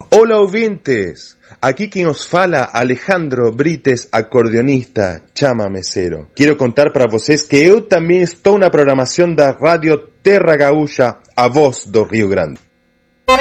Hola ouvintes, aquí quem os fala Alejandro Brites, acordeonista, chamamecero. Quero contar para vocês que eu também estou na programação da Rádio Terra Gaúcha, a voz do Rio Grande.